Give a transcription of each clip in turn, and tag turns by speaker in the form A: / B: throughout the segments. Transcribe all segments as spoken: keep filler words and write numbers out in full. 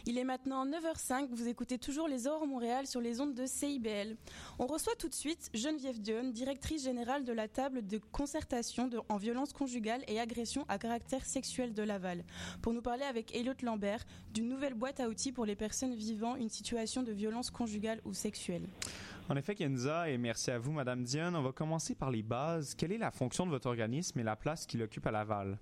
A: Il est maintenant neuf heures cinq, vous écoutez toujours les Aurores Montréal sur les ondes de C I B L. On reçoit tout de suite Geneviève Dionne, directrice générale de la table de concertation de, en violence conjugale et agression à caractère sexuel de Laval, pour nous parler avec Elliot Lambert d'une nouvelle boîte à outils pour les personnes vivant une situation de violence conjugale ou sexuelle.
B: En effet, Kenza, et merci à vous, Madame Dionne. On va commencer par les bases. Quelle est la fonction de votre organisme et la place qu'il occupe à Laval?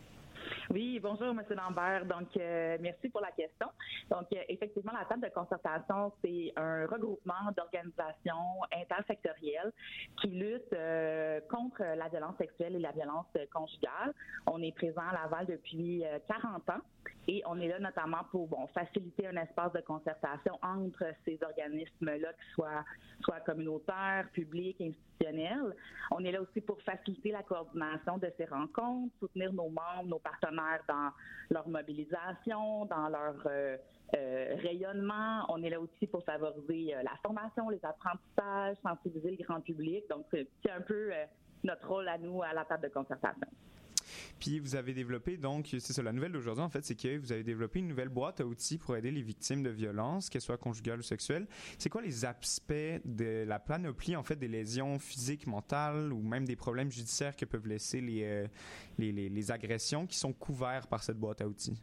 C: Oui, bonjour, M. Lambert. Donc, euh, merci pour la question. Donc, euh, effectivement, la table de concertation, c'est un regroupement d'organisations intersectorielles qui luttent euh, contre la violence sexuelle et la violence conjugale. On est présent à Laval depuis euh, quarante ans et on est là notamment pour bon faciliter un espace de concertation entre ces organismes-là, qui soient soit communautaires, publics, institutionnels. On est là aussi pour faciliter la coordination de ces rencontres, soutenir nos membres, nos partenaires dans leur mobilisation, dans leur euh, euh, rayonnement. On est là aussi pour favoriser euh, la formation, les apprentissages, sensibiliser le grand public. Donc, c'est, c'est un peu euh, notre rôle à nous à la table de concertation.
B: Puis vous avez développé, donc, c'est ça, la nouvelle d'aujourd'hui, en fait, c'est que vous avez développé une nouvelle boîte à outils pour aider les victimes de violences, qu'elles soient conjugales ou sexuelles. C'est quoi les aspects de la panoplie, en fait, des lésions physiques, mentales ou même des problèmes judiciaires que peuvent laisser les, euh, les, les, les agressions qui sont couverts par cette boîte à outils?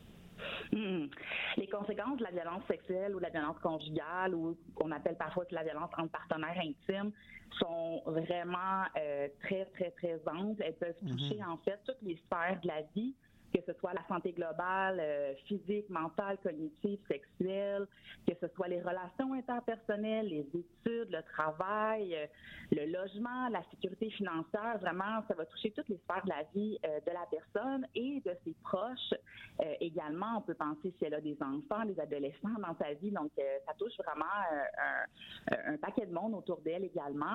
C: Mmh. Les conséquences de la violence sexuelle ou de la violence conjugale, ou qu'on appelle parfois de la violence entre partenaires intimes, sont vraiment euh, très, très présentes. Elles peuvent toucher, mmh. en fait, toutes les sphères de la vie, que ce soit la santé globale, euh, physique, mentale, cognitive, sexuelle, que ce soit les relations interpersonnelles, les études, le travail, euh, le logement, la sécurité financière. Vraiment, ça va toucher toutes les sphères de la vie euh, de la personne et de ses proches. Euh, également, on peut penser si elle a des enfants, des adolescents dans sa vie. Donc, euh, ça touche vraiment euh, un, un paquet de monde autour d'elle également.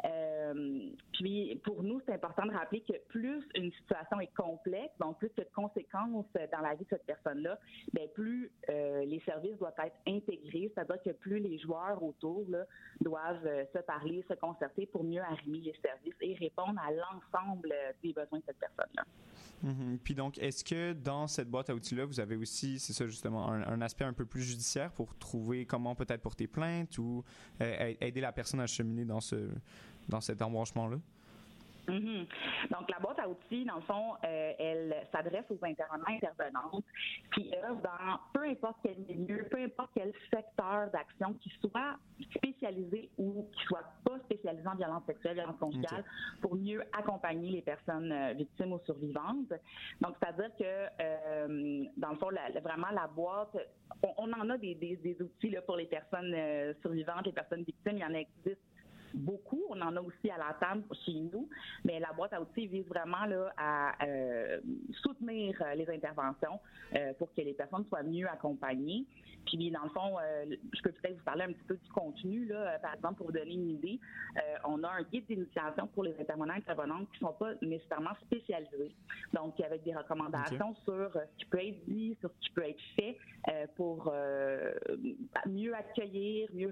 C: Euh, puis, pour nous, c'est important de rappeler que plus une situation est complexe, donc plus de conséquences dans la vie de cette personne-là, bien, plus euh, les services doivent être intégrés, c'est-à-dire que plus les joueurs autour là, doivent euh, se parler, se concerter pour mieux arrimer les services et répondre à l'ensemble des besoins de cette personne-là.
B: Mm-hmm. Puis donc, est-ce que dans cette boîte à outils-là, vous avez aussi, c'est ça justement, un, un aspect un peu plus judiciaire pour trouver comment peut-être porter plainte ou euh, aider la personne à cheminer dans ce dans cet embranchement-là?
C: Mm-hmm. Donc, la boîte à outils, dans le fond, euh, elle s'adresse aux intervenants intervenantes qui œuvrent dans peu importe quel milieu, peu importe quel secteur d'action, qui soit spécialisé ou qui soit pas spécialisé en violence sexuelle, violence conjugale, okay. pour mieux accompagner les personnes euh, victimes ou survivantes. Donc, c'est-à-dire que, euh, dans le fond, la, vraiment, la boîte, on, on en a des, des, des outils là, pour les personnes euh, survivantes, les personnes victimes, il y en existe beaucoup. On en a aussi à la table chez nous, mais la boîte à outils vise vraiment là, à euh, soutenir les interventions euh, pour que les personnes soient mieux accompagnées. Puis, dans le fond, euh, je peux peut-être vous parler un petit peu du contenu. Là. Par exemple, pour vous donner une idée, euh, on a un guide d'initiation pour les intervenants et intervenantes qui ne sont pas nécessairement spécialisés. Donc, avec des recommandations okay. sur ce qui peut être dit, sur ce qui peut être fait euh, pour euh, mieux accueillir, mieux